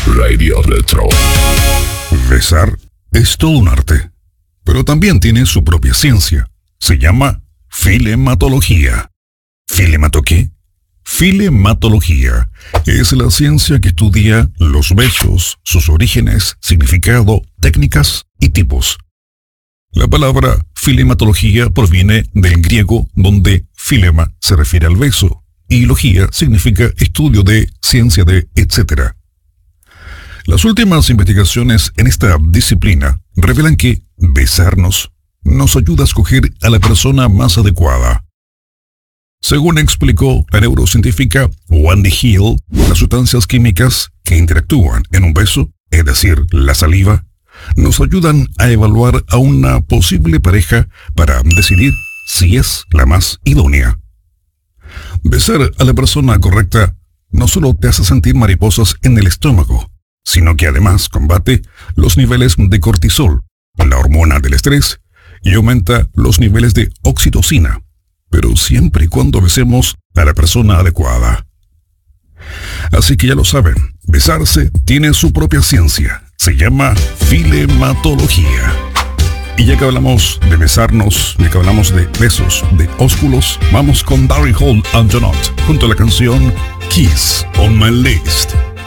Radio Retro. Besar es todo un arte, pero también tiene su propia ciencia. Se llama filematología. ¿Filemato qué? Filematología es la ciencia que estudia los besos, sus orígenes, significado, técnicas y tipos. La palabra filematología proviene del griego, donde filema se refiere al beso y logía significa estudio de, ciencia de, etc. Las últimas investigaciones en esta disciplina revelan que besarnos nos ayuda a escoger a la persona más adecuada. Según explicó la neurocientífica Wendy Hill, las sustancias químicas que interactúan en un beso, es decir, la saliva, nos ayudan a evaluar a una posible pareja para decidir si es la más idónea. Besar a la persona correcta no solo te hace sentir mariposas en el estómago, sino que además combate los niveles de cortisol, la hormona del estrés, y aumenta los niveles de oxitocina, pero siempre y cuando besemos a la persona adecuada. Así que ya lo saben, besarse tiene su propia ciencia, se llama filematología. Y ya que hablamos de besarnos, ya que hablamos de besos, de ósculos, vamos con Daryl Hall and Janot, junto a la canción Kiss on My List.